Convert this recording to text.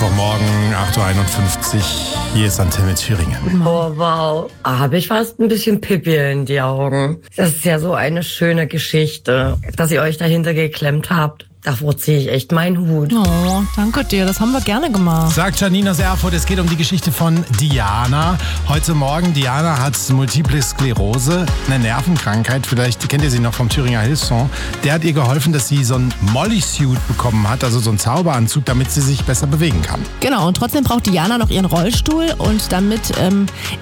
Mittwochmorgen, 8.51 Uhr. Hier ist Antenne Thüringen. Oh, wow. Habe ich fast ein bisschen Pipi in die Augen. Das ist ja so eine schöne Geschichte, dass ihr euch dahinter geklemmt habt. Davor ziehe ich echt meinen Hut. Oh, danke dir. Das haben wir gerne gemacht. Sagt Janine aus Erfurt, es geht um die Geschichte von Diana. Heute Morgen, Diana hat Multiple Sklerose, eine Nervenkrankheit. Vielleicht kennt ihr sie noch vom Thüringer Hilfsfonds. Der hat ihr geholfen, dass sie so einen Molly-Suit bekommen hat, also so einen Zauberanzug, damit sie sich besser bewegen kann. Genau, und trotzdem braucht Diana noch ihren Rollstuhl. Und damit